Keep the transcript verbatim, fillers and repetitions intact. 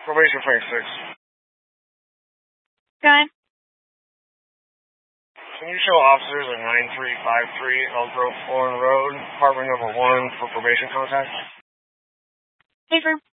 Probation twenty-six. Go ahead. Can you show officers at nine three five three Elk Grove Foreign Road, apartment number one, for probation contact? Paper.